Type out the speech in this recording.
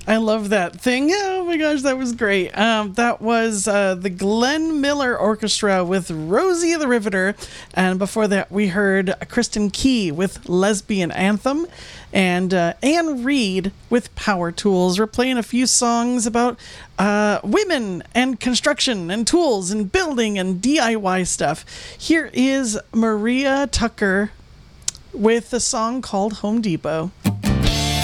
I love that thing. Oh my gosh, that was great. That was the Glenn Miller Orchestra with Rosie the Riveter. And before that, we heard Kristen Key with Lesbian Anthem and Anne Reed with Power Tools. We're playing a few songs about women and construction and tools and building and DIY stuff. Here is Maria Tucker with a song called Home Depot.